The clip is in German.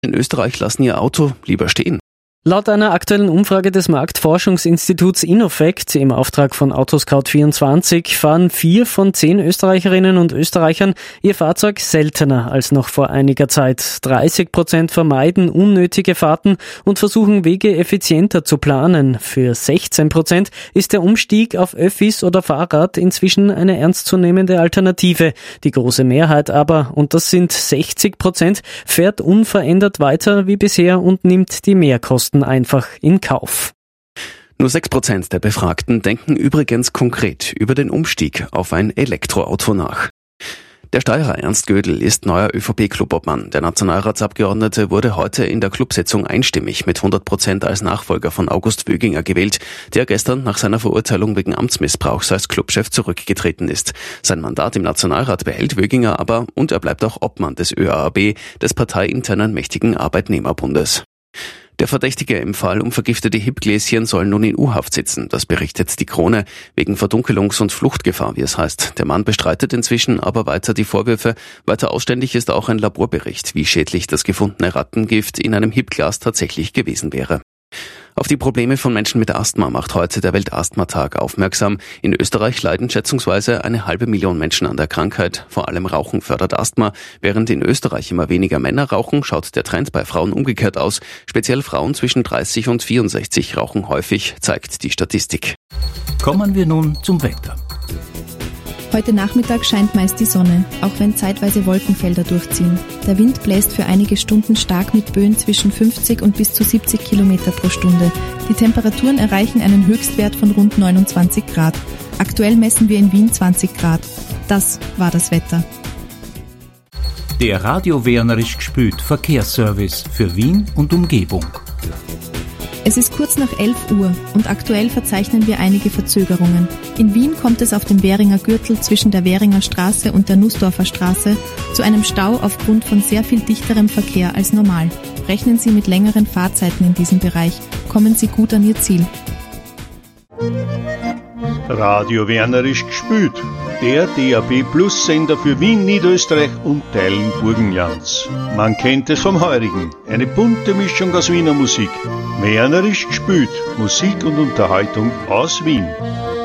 in Österreich lassen ihr Auto lieber stehen. Laut einer aktuellen Umfrage des Marktforschungsinstituts Innofect im Auftrag von Autoscout24 fahren 4 von 10 Österreicherinnen und Österreichern ihr Fahrzeug seltener als noch vor einiger Zeit. 30% vermeiden unnötige Fahrten und versuchen Wege effizienter zu planen. Für 16% ist der Umstieg auf Öffis oder Fahrrad inzwischen eine ernstzunehmende Alternative. Die große Mehrheit aber, und das sind 60%, fährt unverändert weiter wie bisher und nimmt die Mehrkosten einfach in Kauf. Nur 6% der Befragten denken übrigens konkret über den Umstieg auf ein Elektroauto nach. Der Steirer Ernst Gödel ist neuer ÖVP-Clubobmann. Der Nationalratsabgeordnete wurde heute in der Clubsitzung einstimmig mit 100% als Nachfolger von August Wöginger gewählt, der gestern nach seiner Verurteilung wegen Amtsmissbrauchs als Clubchef zurückgetreten ist. Sein Mandat im Nationalrat behält Wöginger aber und er bleibt auch Obmann des ÖAAB, des parteiinternen mächtigen Arbeitnehmerbundes. Der Verdächtige im Fall um vergiftete Hip-Gläschen soll nun in U-Haft sitzen. Das berichtet die Krone wegen Verdunkelungs- und Fluchtgefahr, wie es heißt. Der Mann bestreitet inzwischen aber weiter die Vorwürfe. Weiter ausständig ist auch ein Laborbericht, wie schädlich das gefundene Rattengift in einem Hip-Glas tatsächlich gewesen wäre. Auf die Probleme von Menschen mit Asthma macht heute der Weltasthmatag aufmerksam. In Österreich leiden schätzungsweise 500.000 Menschen an der Krankheit. Vor allem Rauchen fördert Asthma. Während in Österreich immer weniger Männer rauchen, schaut der Trend bei Frauen umgekehrt aus. Speziell Frauen zwischen 30 und 64 rauchen häufig, zeigt die Statistik. Kommen wir nun zum Wetter. Heute Nachmittag scheint meist die Sonne, auch wenn zeitweise Wolkenfelder durchziehen. Der Wind bläst für einige Stunden stark mit Böen zwischen 50 und bis zu 70 Kilometer pro Stunde. Die Temperaturen erreichen einen Höchstwert von rund 29 Grad. Aktuell messen wir in Wien 20 Grad. Das war das Wetter. Der Radio Wernerisch gespült Verkehrsservice für Wien und Umgebung. Es ist kurz nach 11 Uhr und aktuell verzeichnen wir einige Verzögerungen. In Wien kommt es auf dem Währinger Gürtel zwischen der Währinger Straße und der Nussdorfer Straße zu einem Stau aufgrund von sehr viel dichterem Verkehr als normal. Rechnen Sie mit längeren Fahrzeiten in diesem Bereich. Kommen Sie gut an Ihr Ziel. Radio Wernerisch gespült. Der DAB Plus Sender für Wien, Niederösterreich und Teilen Burgenlands. Man kennt es vom Heurigen. Eine bunte Mischung aus Wiener Musik. Wernerisch gespült. Musik und Unterhaltung aus Wien.